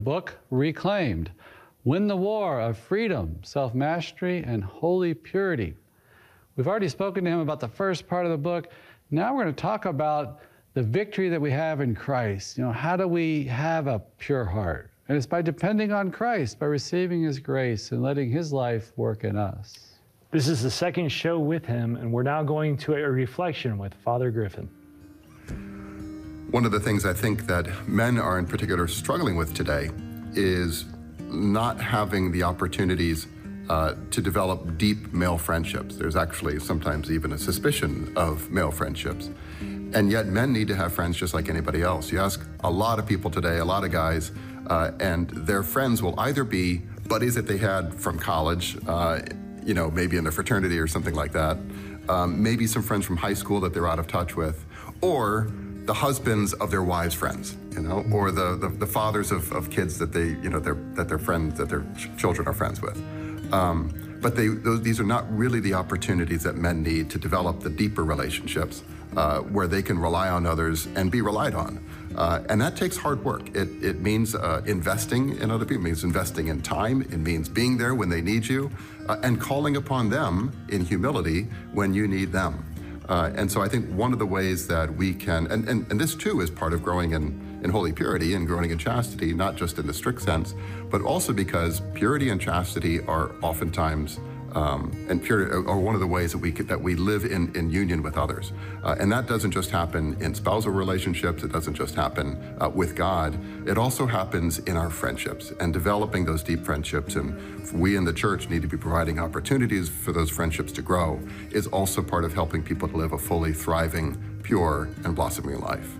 Book Reclaimed. Win the War of Freedom, Self-Mastery, and Holy Purity. We've already spoken to him about the first part of the book. Now we're going to talk about the victory that we have in Christ. You know, how do we have a pure heart? And it's by depending on Christ, by receiving His grace and letting His life work in us. This is the second show with him, and we're now going to a reflection with Father Griffin. One of the things I think that men are in particular struggling with today is not having the opportunities to develop deep male friendships. There's actually sometimes even a suspicion of male friendships. And yet men need to have friends just like anybody else. You ask a lot of people today, a lot of guys, and their friends will either be buddies that they had from college, you know, maybe in a fraternity or something like that, maybe some friends from high school that they're out of touch with, or the husbands of their wives' friends, you know, or the fathers of kids that they, you know, that their friends, that their children are friends with. But these are not really the opportunities that men need to develop the deeper relationships where they can rely on others and be relied on. And that takes hard work. It means investing in other people. It means investing in time. It means being there when they need you and calling upon them in humility when you need them. And so I think one of the ways that we can, and this too is part of growing in holy purity and growing in chastity, not just in the strict sense, but also because purity and chastity are oftentimes, and purity are one of the ways that we live in union with others. And that doesn't just happen in spousal relationships, it doesn't just happen with God, it also happens in our friendships and developing those deep friendships. And we in the church need to be providing opportunities for those friendships to grow, is also part of helping people to live a fully thriving, pure, and blossoming life.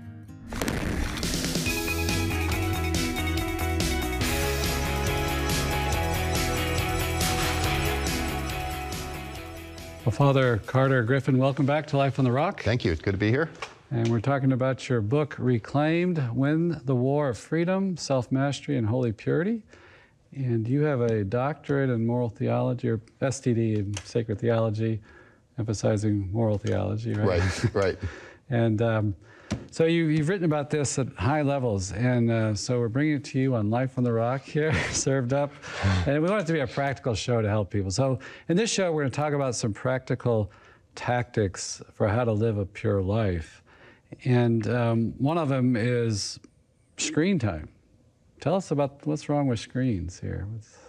Well, Father Carter Griffin, welcome back to Life on the Rock. Thank you. It's good to be here. And we're talking about your book, Reclaimed, Win the War of Freedom, Self-Mastery, and Holy Purity. And you have a doctorate in moral theology, or STD in sacred theology, emphasizing moral theology, right? Right, right. And so you've written about this at high levels, and so we're bringing it to you on Life on the Rock here, served up. And we want it to be a practical show to help people. So in this show, we're going to talk about some practical tactics for how to live a pure life. And one of them is screen time. Tell us about what's wrong with screens here.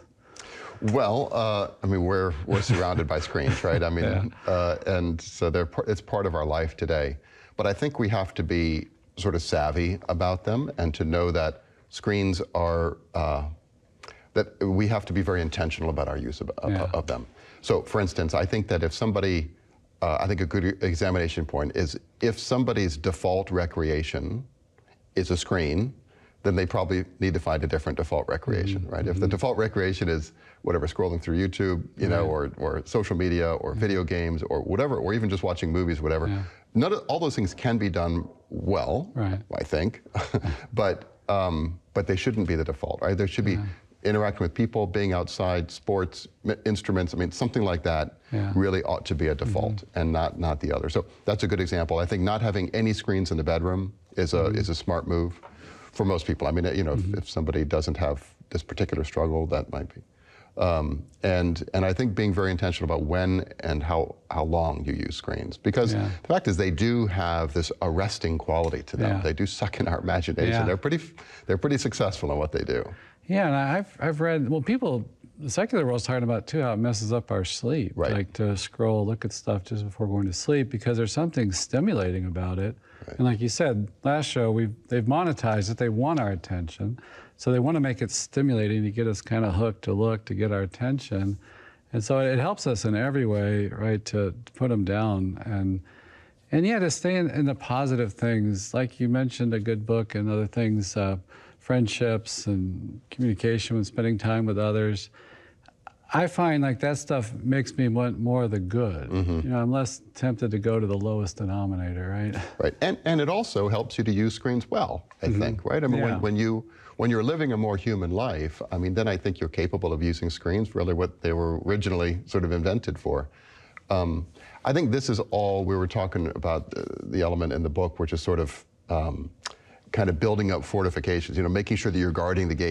Well, I mean, we're surrounded by screens, right? I mean, yeah. And so it's part of our life today. But I think we have to be sort of savvy about them and to know that screens are, that we have to be very intentional about our use of them. So for instance, I think that if somebody, I think a good examination point is if somebody's default recreation is a screen, then they probably need to find a different default recreation, right? If the default recreation is whatever, scrolling through YouTube, you know, or social media, or video games, or whatever, or even just watching movies, whatever. All those things can be done well, I think, but they shouldn't be the default, right? There should be interacting with people, being outside, sports, instruments. I mean, something like that really ought to be a default, and not the other. So that's a good example. I think not having any screens in the bedroom is a smart move for most people. I mean, you know, if somebody doesn't have this particular struggle, that might be. And I think being very intentional about when and how long you use screens, because the fact is they do have this arresting quality to them. They do suck in our imagination. They're pretty successful in what they do. Yeah, and I've read, well, the secular world's talking about too how it messes up our sleep. Right. Like to scroll, look at stuff just before going to sleep, because there's something stimulating about it. Right. And like you said, last show, they've monetized it. They want our attention. So they want to make it stimulating to get us kind of hooked to look, to get our attention. And so it helps us in every way, right, to put them down. And yeah, to stay in the positive things. Like you mentioned, a good book and other things, friendships and communication and spending time with others. I find like that stuff makes me want more of the good. You know, I'm less tempted to go to the lowest denominator, right? Right, and it also helps you to use screens well, I think, right? I mean, when you're living a more human life, I mean, then I think you're capable of using screens, really what they were originally sort of invented for. I think this is all, we were talking about the element in the book, which is sort of kind of building up fortifications, making sure that you're guarding the gate.